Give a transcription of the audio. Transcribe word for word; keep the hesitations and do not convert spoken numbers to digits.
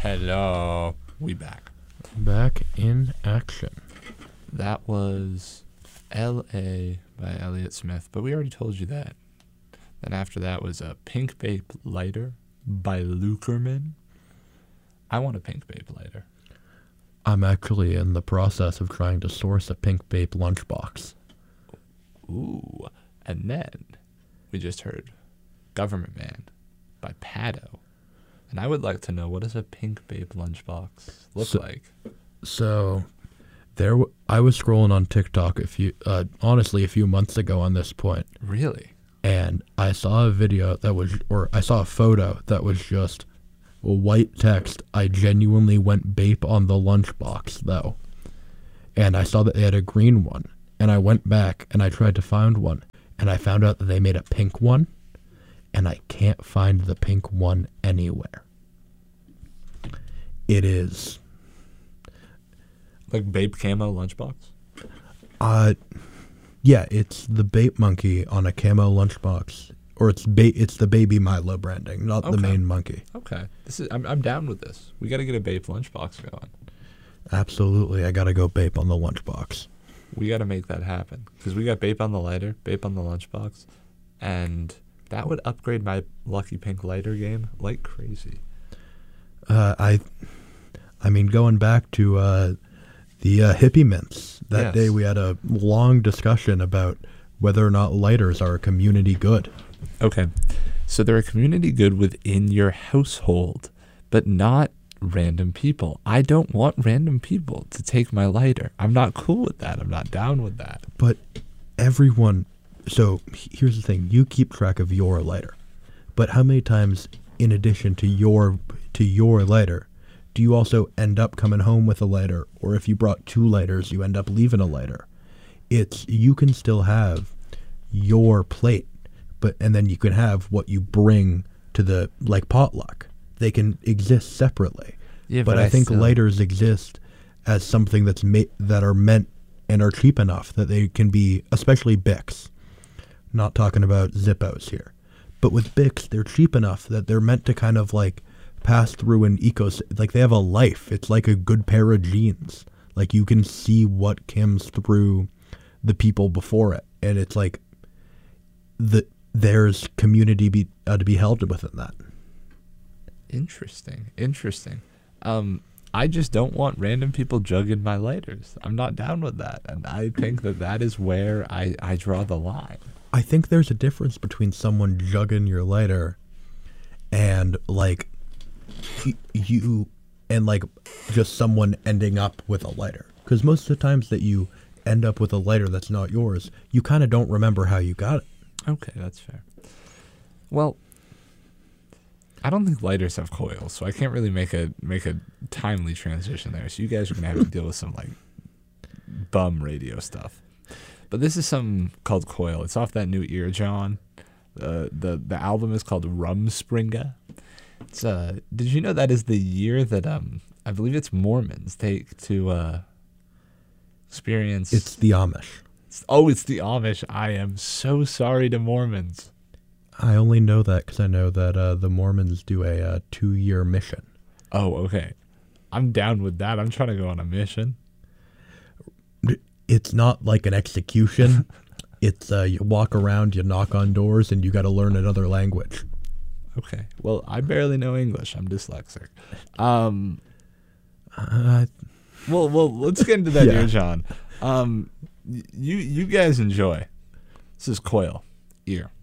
Hello. We back. Back in action. That was L A by Elliott Smith, but we already told you that. Then after that was a Pink Babe Lighter by Lukerman. I want a Pink Babe Lighter. I'm actually in the process of trying to source a Pink Babe lunchbox. Ooh. And then we just heard Government Man by Pado. And I would like to know, what does a Pink Babe lunchbox look So- like? So, there w- I was scrolling on TikTok a few, uh, honestly, a few months ago on this point, Really? and I saw a video that was, or I saw a photo that was just white text. I genuinely went bape on the lunchbox though, and I saw that they had a green one, and I went back and I tried to find one, and I found out that they made a pink one, and I can't find the pink one anywhere. It is, Like Babe Camo lunchbox? uh, yeah, it's the Bape Monkey on a camo lunchbox, or it's ba- it's the Baby Milo branding, not the Okay. main monkey. Okay. This is I'm I'm down with this. We got to get a Babe lunchbox going. Absolutely, I gotta go Bape on the lunchbox. We got to make that happen because we got Bape on the lighter, Bape on the lunchbox, and that would upgrade my Lucky Pink lighter game like crazy. Uh, I, I mean, going back to uh, the uh, hippie mints, that Yes. day we had a long discussion about whether or not lighters are a community good. Okay. So they're a community good within your household, but not random people. I don't want random people to take my lighter. I'm not cool with that. I'm not down with that. But everyone, so here's the thing: you keep track of your lighter, but how many times, in addition to your to your lighter, do you also end up coming home with a lighter, or if you brought two lighters, you end up leaving a lighter? It's you can still have your plate, but and then you can have what you bring to the like potluck. They can exist separately. Yeah, but, I, think lighters exist as something that's ma- that are meant and are cheap enough that they can be, especially Bics. Not talking about Zippos here, but with Bics, they're cheap enough that they're meant to kind of like pass through an ecosystem. Like they have a life. It's like a good pair of jeans. Like you can see what comes through the people before it, and it's like the there's community be, uh, to be held within that. Interesting. Interesting. Um, I just don't want random people jugging my lighters. I'm not down with that. And I think that that is where I, I draw the line. I think there's a difference between someone jugging your lighter and like y- you and like just someone ending up with a lighter. Because most of the times that you end up with a lighter that's not yours, you kind of don't remember how you got it. Okay, that's fair. Well, I don't think lighters have coils, so I can't really make a make a timely transition there. So you guys are gonna have to deal with some like bum radio stuff. But this is something called Coil. It's off that new Ear John. Uh, the the album is called Rumspringa. It's uh did you know that is the year that um I believe it's Mormons take to uh experience It's the Amish. oh it's the Amish. I am so sorry to Mormons. I only know that because I know that uh, the Mormons do a uh, two-year mission. Oh, okay. I'm down with that. I'm trying to go on a mission. It's not like an execution. It's uh, you walk around, you knock on doors, and you got to learn another language. Okay. Well, I barely know English. I'm dyslexic. Um, Uh, well, well, let's get into that Yeah. here, John. Um, y- you you guys enjoy. This is Coil, Ear.